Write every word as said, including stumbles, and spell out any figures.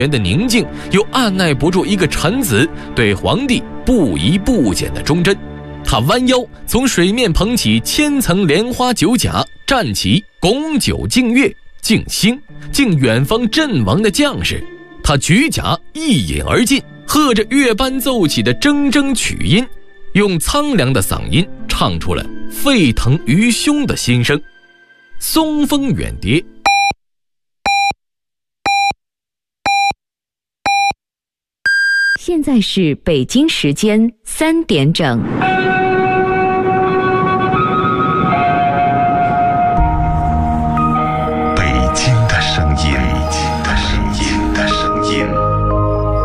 园的宁静，又按耐不住一个臣子对皇帝不移不减的忠贞。他弯腰从水面捧起千层莲花酒甲，站起，拱酒敬月，敬兴，敬远方阵亡的将士。他举甲一饮而尽，和着乐班奏起的铮铮曲音，用苍凉的嗓音唱出了沸腾于胸的心声。松风远蝶。 现在是北京时间三点整。